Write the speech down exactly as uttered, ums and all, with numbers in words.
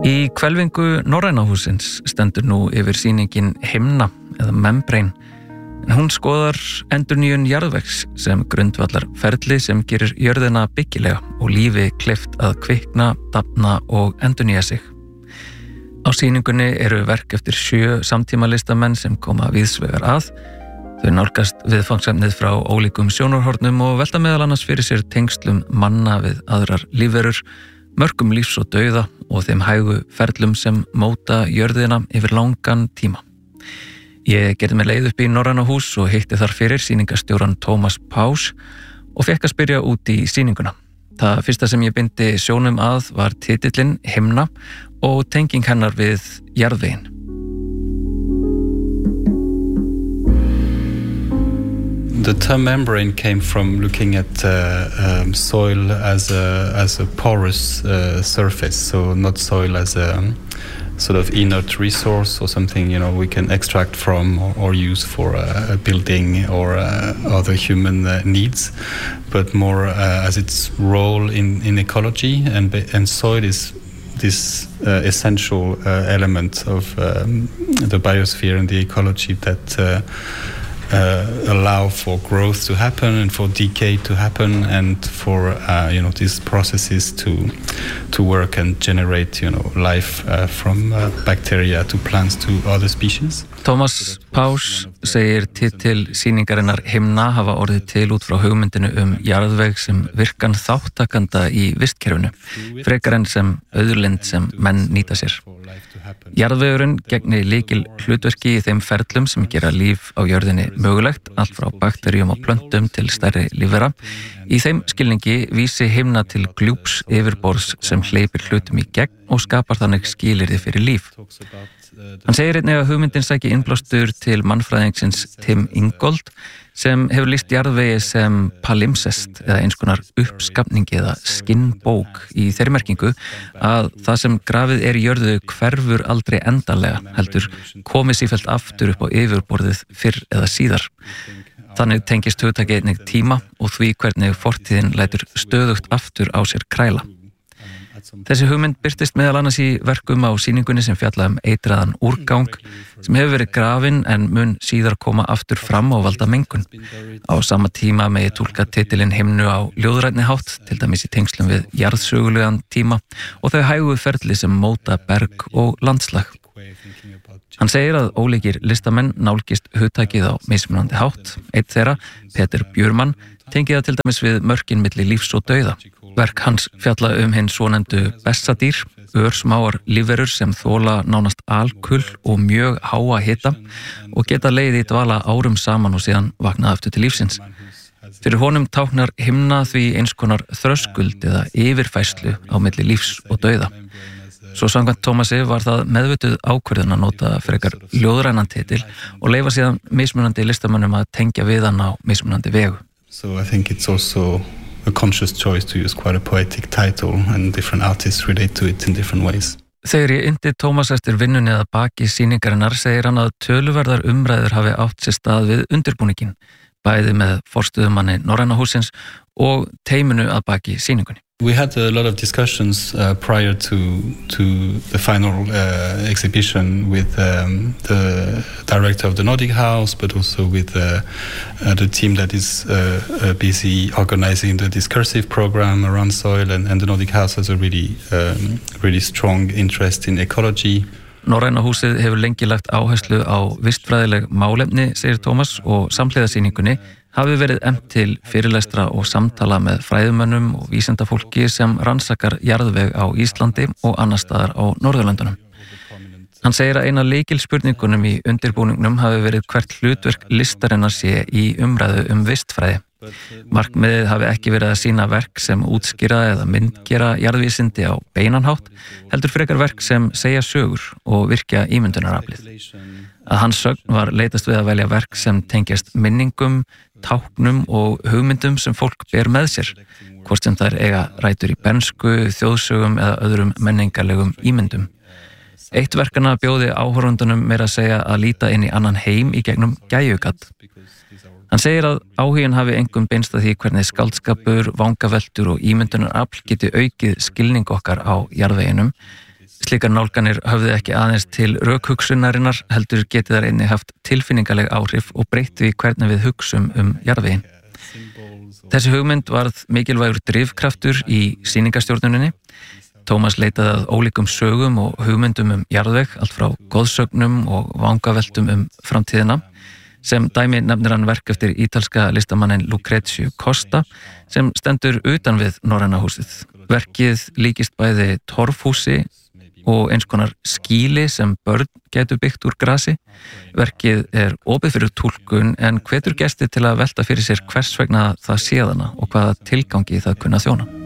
Í hvelfingu Norræna hússins stendur nú yfir sýningin Himna eða Membrane, en hún skoðar endurnýjun jarðvegs sem grundvallar ferli sem gerir jörðina byggilega og lífi kleift að kvikna, dafna og endurnýja sig. Á sýningunni eru verk eftir sjö samtímalistamenn sem koma víðsvegar að. Þau nálgast viðfangsefnið frá ólíkum sjónarhornum og velta meðal annars fyrir sér tengslum manna við aðrar lífverur, mörkum lífs og dauða og þeim hægu ferlum sem móta jörðina yfir langan tíma. Ég gerði mig leið upp í Norræna hús og hitti þar fyrir sýningastjóran Tómas Pás og fekk að spyrja út í sýninguna. Það fyrsta sem ég bindi sjónum að var titillinn Himna og tenging hennar við jarðveginn. The term membrane came from looking at uh, um, soil as a as a porous uh, surface, so not soil as a um, sort of inert resource or something you know we can extract from or, or use for a, a building or uh, other human uh, needs, but more uh, as its role in in ecology, and and soil is this uh, essential uh, element of um, the biosphere and the ecology that uh, Uh, allow for growth to happen and for decay to happen and for uh, you know these processes to to work and generate you know life uh, from uh, bacteria to plants to other species. Tómas Pás segir titil sýningarinnar Himna hafa orðið til út frá hugmyndinu um jarðveg sem virkan þáttakanda í vistkerfinu, frekar en sem auðlind sem menn nýta sér. Jarðvegurinn gegnir lykil hlutverki í þeim ferlum sem gera líf á jörðinni mögulegt, allt frá bakteríum og plöntum til stærri lífvera. Í þeim skilningi vísi Himna til gljúps yfirborðs sem hleypir hlutum í gegn og skapar þannig skilyrði fyrir líf. Hann segir einnig að hugmyndin sæki innblástur til mannfræðingsins Tim Ingold sem hefur lýst jarðvegi sem palimpsest eða eins konar uppskapningi eða skinnbók í þeirri merkingu að það sem grafið er í jörðu hverfur aldrei endanlega, heldur komið sífellt aftur upp á yfirborðið fyrr eða síðar. Þannig tengist hugtakið einnig tíma og því hvernig fortíðin lætur stöðugt aftur á sér kræla. Þessi hugmynd birtist meðal annars í verkum á sýningunni sem fjalla um eitraðan úrgang sem hefur verið grafinn en mun síðar koma aftur fram og valda mengun. Á sama tíma megi túlka titilinn Himnu á ljóðrænni hátt, til dæmis í tengslum við jarðsögulegan tíma og þau hægu ferli sem móta berg og landslag. Hann segir að ólíkir listamenn nálgist hugtakið á mismunandi hátt. Einn þeirra, Peter Björman, tengið það til dæmis við mörkin milli lífs og dauða. Verk hans fjalla um hinn svonefndu bessadýr, örsmáar lífverur sem þola nánast alkull og mjög háa hita og geta legið í dvala árum saman og síðan vaknað aftur til lífsins. Fyrir honum táknar Himna því eins konar þröskuld eða yfirfærslu á milli lífs og dauða. Svo samkvæmt Tómasi var það meðvituð ákvörðun að nota frekar ljóðrænan titil og leyfa síðan mismunandi listamönnum að tengja við hann á mismunandi vegu. So I think it's also a conscious choice to use quite a poetic title and different artists relate to it in different ways. Þegar ég yndi Tómas eftir vinnunni að baki sýningarinnar segir hann að töluverðar umræður hafi átt sér stað við undirbúningin, bæði með forstöðumanni Norræna hússins og teiminu að baki sýningunni. We had a lot of discussions uh, prior to to the final uh, exhibition with um, the director of the Nordic House, but also with uh, uh, the team that is uh, uh, busy organizing the discursive program around soil, and, and the Nordic House has a really, um, really strong interest in ecology. Norræna húsið hefur lengi lagt áherslu á vistfræðileg málefni, segir Tómas, og samhliða sýningunni hafi verið efnt til fyrirlestra og samtala með fræðumönnum og vísindafólki sem rannsakar jarðveg á Íslandi og annars staðar á Norðurlöndunum. Hann segir að eina lykilspurningunum í undirbúningnum hafi verið hvert hlutverk listarinnar sé í umræðu um vistfræði. Markmiðið hafi ekki verið að sýna verk sem útskýra eða myndgera jarðvísindi á beinanhátt, heldur frekar verk sem segja sögur og virkja ímyndunaraflið. Að hans sögn var leitast við að velja verk sem tengjast minningum, táknum og hugmyndum sem fólk ber með sér, hvort sem þær eiga rætur í bernsku, þjóðsögum eða öðrum menningarlegum ímyndum. Eitt verkana bjóði áhorfendunum meira að segja að líta inn í annan heim í gegnum gæjugat. Hann segir að áhuginn hafi einkum beinst að því hvernig skáldskapur, vangaveltur og ímyndunarafl geti aukið skilning okkar á jarðveginum. Slíkar nálganir höfðu ekki aðeins til rökhugsunarinnar, heldur getið þær einnig haft tilfinningaleg áhrif og breytt við hvernig við hugsum um jarðveginn. Þessi hugmynd varð mikilvægur drifkraftur í sýningastjórnuninni. Tómas leitaði að ólíkum sögum og hugmyndum um jarðveg, allt frá goðsögnum og vangaveltum um framtíðina. Sem dæmi nefnir hann verk eftir ítalska listamannin Lucrezio Costa sem stendur utan við Norræna húsið. Verkið líkist bæði torfhúsi og eins konar skýli sem börn gætu byggt úr grasi. Verkið er opið fyrir túlkun en hvetur gesti til að velta fyrir sér hvers vegna það séðana og hvaða tilgangi það kunna þjóna.